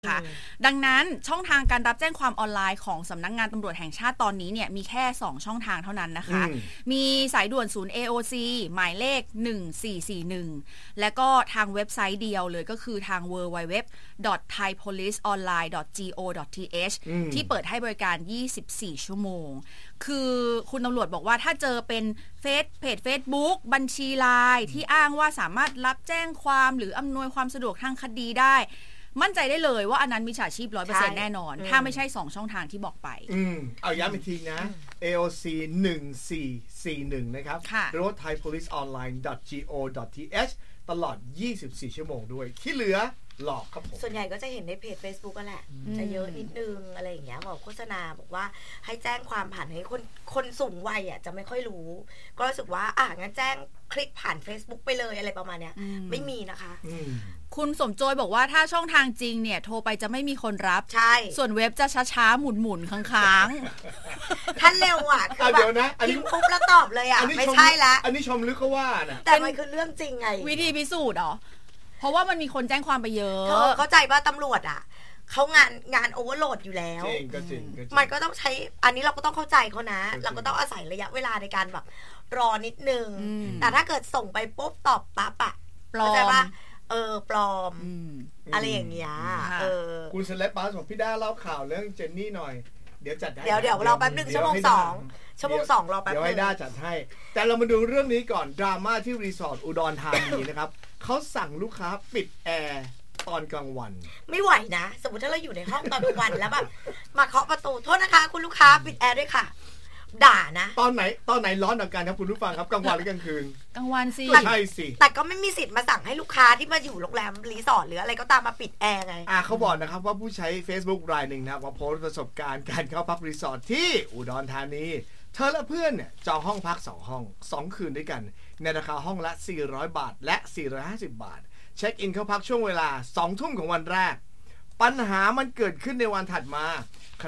ค่ะดังนั้นช่องทางการรับแจ้งความออนไลน์ของสำนักงานตำรวจแห่งชาติตอนนี้เนี่ยมีแค่2ช่องทางเท่านั้นนะคะมีสายด่วนศูนย์ AOC หมายเลข1441และก็ทางเว็บไซต์เดียวเลยก็คือทาง www.thaipoliceonline.go.th ที่เปิดให้บริการ24ชั่วโมงคือคุณตำรวจบอกว่าถ้าเจอเป็นเพจ Facebook บัญชีไลน์ที่อ้างว่าสามารถรับแจ้งความหรืออำนวยความสะดวกทางคดีได้มั่นใจได้เลยว่าอันนั้นมิจฉาชีพ 100% แน่นอนถ้าไม่ใช่2ช่องทางที่บอกไปเอาย้ำอีกทีนะ AOC 1441นะครับหรือว่า thaipoliceonline.go.th ตลอด24ชั่วโมงด้วยที่เหลือหลอกครับผมส่วนใหญ่ก็จะเห็นในเพจ Facebook ก็แหละจะเยอะนิดนึงอะไรอย่างเงี้ยบอกโฆษณาบอกว่าให้แจ้งความผ่านให้คนสูงวัยอ่ะจะไม่ค่อยรู้ก็รู้สึกว่างั้นแจ้งคลิกผ่าน Facebook ไปเลยอะไรประมาณเนี้ยไม่มีนะคะคุณสมโจยบอกว่าถ้าช่องทางจริงเนี่ยโทรไปจะไม่มีคนรับใช่ส่วนเว็บจะช้าๆหมุนๆค้างๆท่านเร็วอ่ะคือแบบพิมพ์ปุ๊บแล้วตอบเลยอ่ะไม่ใช่ละอันนี้ชมลึกก็ว่านะแต่มันคือเรื่องจริงไงวิธีพิสูจน์เหรอเพราะว่ามันมีคนแจ้งความไปเยอะเข้าใจว่าตำรวจอ่ะเขางานโอเวอร์โหลดอยู่แล้วจริงก็จริงมันก็ต้องใช้อันนี้เราก็ต้องเข้าใจเขานะเราก็ต้องอาศัยระยะเวลาในการแบบรอนิดนึงแต่ถ้าเกิดส่งไปปุ๊บตอบปั๊บอ่ะเข้าใจป่ะปลอมอะไรอย่างเงี้ยคุณเซเลบปาสของพี่ด้าเล่าข่าวเรื่องเจนนี่หน่อยเดี๋ยวจัดได้เดี๋ยวรอแป๊บนึงชั่วโมง2รอแป๊บนึงเดี๋ยวให้ด้าจัดให้แต่เรามาดูเรื่องนี้ก่อนดราม่าที่รีสอร์ทอุดรธานีนะครับเขาสั่งลูกค้าปิดแอร์ตอนกลางวันไม่ไหวนะสมมติถ้าเราอยู่ในห้องตอนกลางวันแล้วแบบมาเคาะประตูโทษนะคะคุณลูกค้าปิดแอร์ด้วยค่ะด่านะตอนไหนร้อนกว่ากันครับคุณผู้ฟังครับกลางวันหรือกลางคืนกลางวันสิใช่สิแต่ก็ไม่มีสิทธิ์มาสั่งให้ลูกค้าที่มาอยู่โรงแรมรีสอร์ทหรืออะไรก็ตามมาปิดแอร์ไงเขาบอกนะครับว่าผู้ใช้ Facebook รายหนึ่งนะครับว่าโพสต์ประสบการณ์การเข้าพักรีสอร์ทที่อุดรธานีเธอและเพื่อนเนี่ยจองห้องพัก2ห้อง2คืนด้วยกันในราคาห้องละ400บาทและ450บาทเช็คอินเข้าพักช่วงเวลา 20:00 ของวันแรกปัญหามันเกิดขึ้นในวันถัดมา